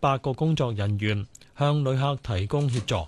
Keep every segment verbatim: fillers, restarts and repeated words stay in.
百個工作人員向旅客提供協助。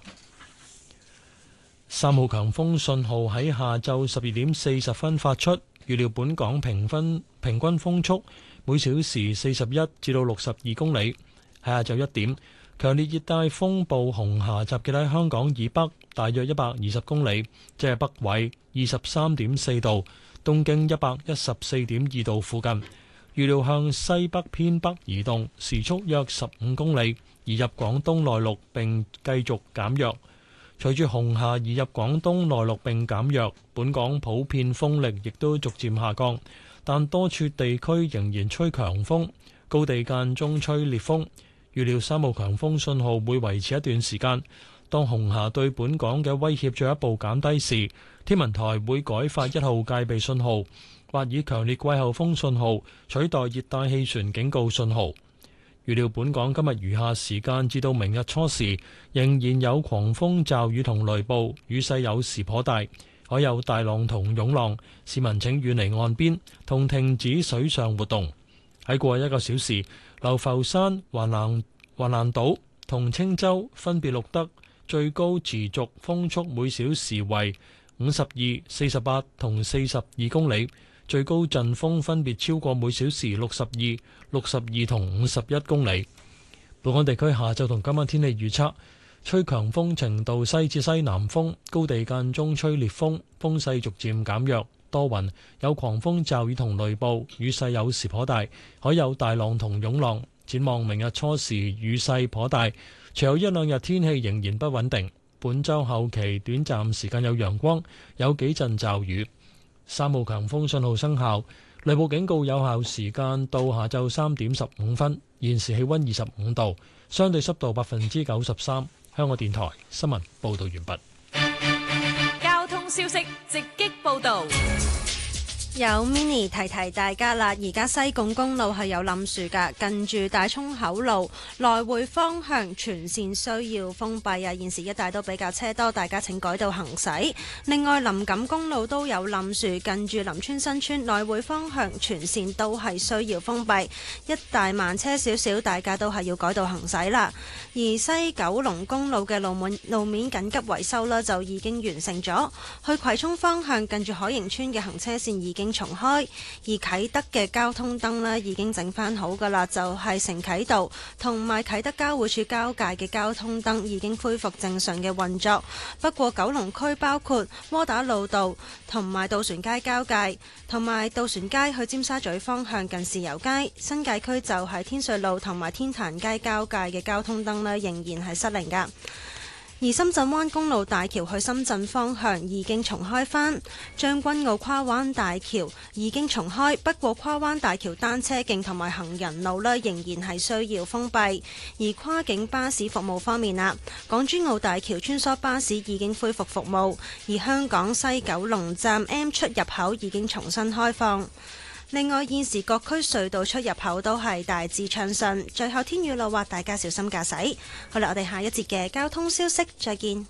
三號強風信號喺下晝十二點四十分發出，預料本港平均平均風速每小時四十一至到六十二公里。喺下晝一點，強烈熱帶風暴紅霞集結喺香港以北大約一百二十公里，即係北緯二十三點四度，東經一百一十四點二度附近。預料向西北偏北移動，時速約十五公里，移入廣東內陸並繼續減弱。隨住紅霞移入廣東內陸並減弱，本港普遍風力亦都逐漸下降，但多處地區仍然吹強風，高地間中吹烈風。預料三號強風信號會維持一段時間。當紅霞對本港嘅威脅進一步減低時，天文台會改發一號戒備信號，或以強烈季候風信號取代熱帶氣旋警告信號。預料本港今日餘下時間至到明日初時，仍然有狂風驟雨同雷暴，雨勢有時頗大，可有大浪同湧浪。市民請遠離岸邊同停止水上活動。喺過去一個小時，流浮山、橫瀾橫瀾島同青洲分別錄得最高持續風速每小時為五十二、四十八同四十二公里。最高陣風分別超過每小時六十二、六十二同五十一公里。本港地區下晝同今晚天氣預測，吹強風程度西至西南風，高地間中吹烈風，風勢逐漸減弱，多雲，有狂風驟雨同雷暴，雨勢有時頗大，可有大浪同湧浪。展望明日初時雨勢頗大，隨後一兩日天氣仍然不穩定。本週後期短暫時間有陽光，有幾陣驟雨。三號強風信號生效，雷暴警告有效時間到下晝三點十五分。現時氣溫二十五度，相對濕度百分之九十三。香港電台新聞報道完畢。交通消息直擊報道。 有 mini 提提大家啦，而家西貢公路係有冧樹噶，近住大涌口路來回方向全線需要封閉啊！現時一帶都比較車多，大家請改道行駛。另外，林錦公路都有冧樹，近住林村新村來回方向全線都係需要封閉，一帶慢車少少，大家都係要改道行駛啦。而西九龍公路嘅路面路面緊急維修啦，就已經完成咗，去葵涌方向近住海盈村嘅行車線已經重開，而啟德嘅交通燈呢已經整翻好噶啦，就係承啟道同埋啟德交匯處交界嘅交通燈已經恢復正常嘅運作。不過九龍區包括窩打老道同埋渡船街交界，同埋渡船街去尖沙咀方向近豉油街，新界區就係天瑞路同埋天壇街交界嘅交通燈呢仍然係失靈噶。而深圳灣公路大橋去深圳方向已經重開返，將軍澳跨灣大橋已經重開，不過跨灣大橋單車徑同埋行人路呢仍然係需要封閉。而跨境巴士服務方面啊，港珠澳大橋穿梭巴士已經恢復服務，而香港西九龍站 M 出入口已經重新開放。另外，現時各區隧道出入口都係大致暢順。最後天雨路滑，大家小心駕駛。好啦，我哋下一節嘅交通消息再見。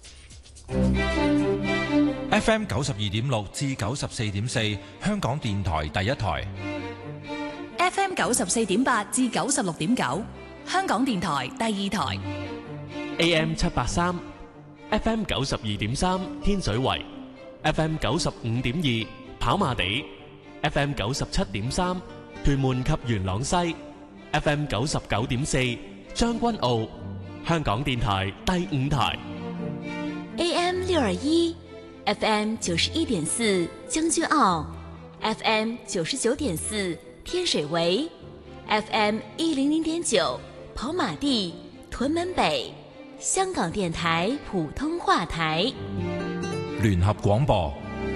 F M 九十二點六至九十四點四，香港電台第一台。 F M 九十四點八至九十六點九，香港電台第二台。 A M 七八三，F M 九十二點三，天水圍；F M 九十五點二，跑馬地。F M 九十七點三，屯門及元朗西；F M 九十九點四，將軍澳。香港電台第五台。 A M 六二一，F M 九十一點四，將軍澳；F M 九十九點四，天水圍；F M 一零零點九，跑馬地、屯門北。香港電台普通話台。 聯合廣播。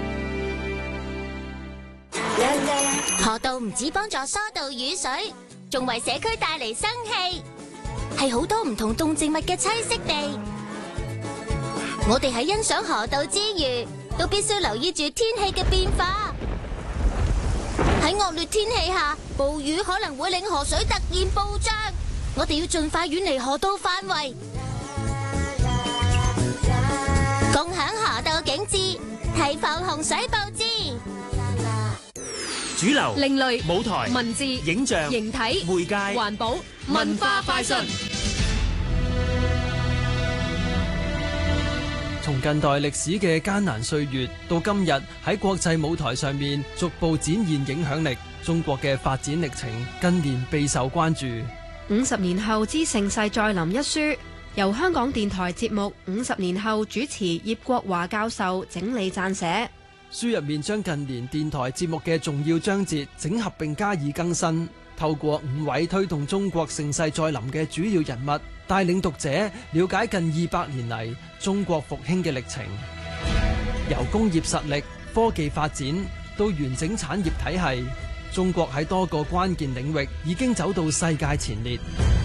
河道唔止幫助疏導雨水，仲為社區帶嚟生氣，係好多唔同動植物嘅棲息地。我哋喺欣賞河道之餘，都必須留意住天氣嘅變化。喺惡劣天氣下，暴雨可能會令河水突然暴漲，我哋要盡快遠離河道範圍，共享河道景致，提防洪水暴至。 主流、 另類、 舞台、 文字、 影像、 形體、 媒介、 環保、文化快訊。 從近代歷史嘅艱難歲月到今日喺國際舞台上面逐步展現影響力，中國嘅發展歷程近年備受關注。 五十年後之盛世再臨一書，由香港電台節目五十年後主持葉國華教授整理撰寫。 書入面將近年電台節目嘅重要章節整合並加以更新，透過五位推動中國盛世再臨嘅主要人物，帶領讀者了解近二百年嚟中國復興嘅歷程，由工業實力、科技發展到完整產業體系，中國喺多個關鍵領域已經走到世界前列。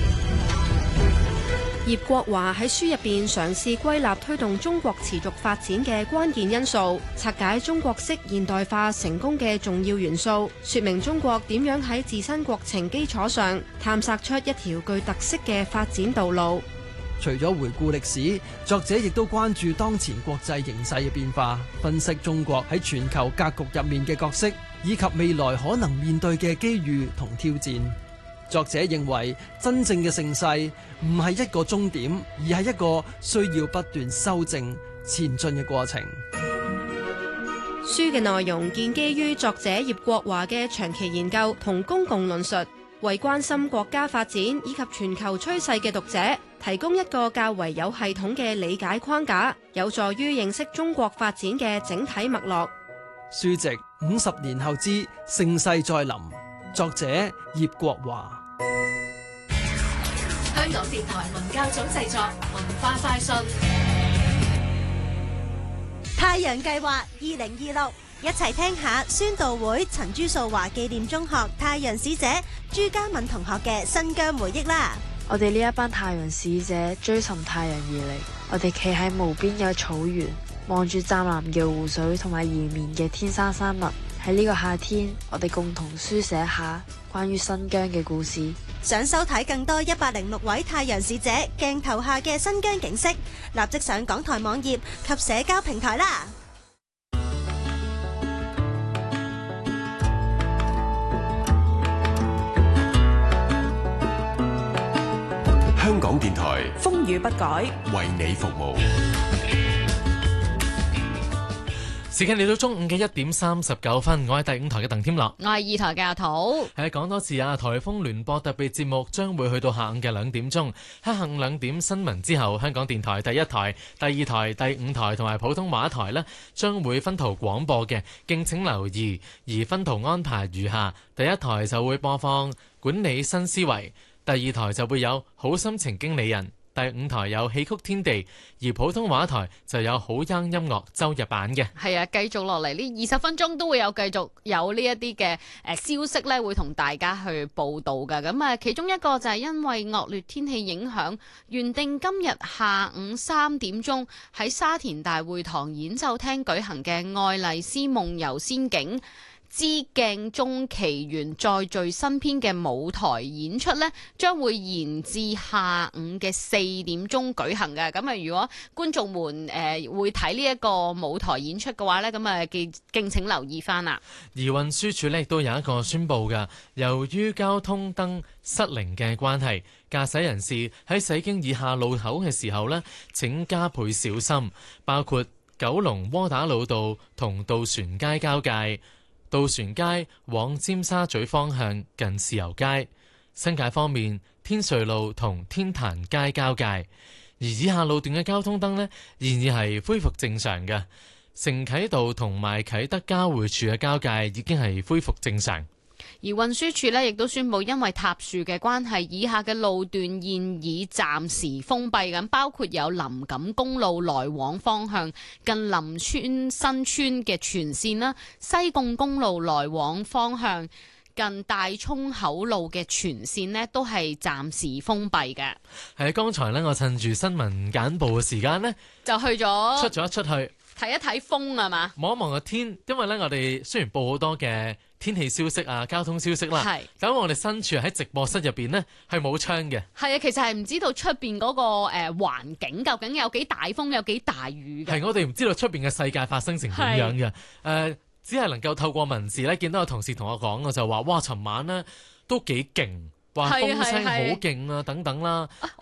葉國華喺書入邊嘗試歸納推動中國持續發展嘅關鍵因素，拆解中國式現代化成功嘅重要元素，說明中國點樣喺自身國情基礎上探索出一條具特色嘅發展道路。 除咗回顧歷史，作者亦都關注當前國際形勢嘅變化，分析中國喺全球格局入面嘅角色，以及未來可能面對嘅機遇同挑戰。作者認為，真正嘅盛世唔係一個終點，而係一個需要不斷修正前進嘅過程。 書嘅內容建基於作者葉國華嘅長期研究同公共論述，為關心國家發展以及全球趨勢嘅讀者提供一個較為有系統嘅理解框架，有助於認識中國發展嘅整體脈絡。 書籍《五十年後之盛世再臨》，作者葉國華。 香港電台文教組製作，文化快訊。 太陽計劃二零二六，一齊聽下宣道會陳朱素華紀念中學太陽使者朱家敏同學嘅新疆回憶啦。 我哋呢一班太陽使者追尋太陽而嚟，我哋企喺無邊嘅草原，望住湛藍嘅湖水同埋延綿嘅天山山脈。喺呢個夏天，我哋共同書寫下關於新疆嘅故事。 想收睇更多一百零六位太陽使者鏡頭下嘅新疆景色，立即上港台網頁及社交平台啦。 香港電台風雨不改， 為你服務。 時間嚟到中午嘅一點三十九分，我係第五台嘅鄧添樂， 我係二台嘅阿土。 係講多次啊，颱風聯播特別節目將會去到下午嘅兩點鐘，喺下午兩點新聞之後，香港電台第一台、第二台、第五台同埋普通話台呢將會分途廣播嘅，敬請留意。而分途安排如下：第一台就會播放管理新思維，第二台就會有好心情經理人，第五台有戲曲天地，而普通話台就有好音音樂周日版嘅。 係啊，繼續落嚟呢二十分鐘都會有繼續有呢一啲嘅誒消息咧，會同大家去報道㗎。咁啊，其中一個就係因為惡劣天氣影響，原定今日下午三點鐘喺沙田大會堂演奏廳舉行嘅《愛麗絲夢遊仙境之鏡中奇緣再聚新篇》嘅舞台演出呢，將會延至下午嘅四點鐘舉行嘅。咁啊，如果觀眾們誒、呃、會睇呢一個舞台演出嘅話呢，咁啊敬敬請留意翻啦。 而運輸署呢亦都有一個宣佈嘅，由於交通燈失靈嘅關係，駕駛人士喺駛經以下路口嘅時候呢，請加倍小心，包括九龍窩打老道同渡船街交界、渡船街往尖沙咀方向近豉油街。新界方面，天瑞路同天壇街交界。而以下路段嘅交通燈呢，現已係恢復正常嘅。承啟道同埋啟德交匯處嘅交界已經係恢復正常。 而運輸署呢亦都宣布，因為塌樹嘅關係，以下嘅路段現已暫時封閉咁，包括有林錦公路來往方向近林村新村嘅全線啦，西貢公路來往方向近大涌口路嘅全線呢都係暫時封閉嘅。 係剛才呢，我趁住新聞簡報嘅時間呢， 就去咗出咗一出去睇一睇風啊嘛， 望一望個天，因為呢，我哋雖然報好多嘅天氣消息啊、交通消息啦， 係咁我哋身處喺直播室入邊呢，係冇窗嘅。 係啊，其實係唔知道出邊嗰個誒環境究竟有幾大風，有幾大雨嘅。 係我哋唔知道出邊嘅世界發生成點樣嘅。誒、呃，只係能夠透過文字咧，見到有同事同我講，我就話：哇，尋晚呢都幾勁。話風聲好勁啊，等等啦。